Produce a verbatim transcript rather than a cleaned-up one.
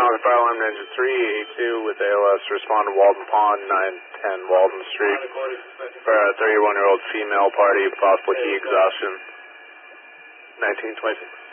Thomas Fire Alarm Engine three eighty-two with A L S. Respond to Walden Pond, nine ten Walden Street. For a thirty-one-year-old female party, possible heat exhaustion. nineteen twenty-six.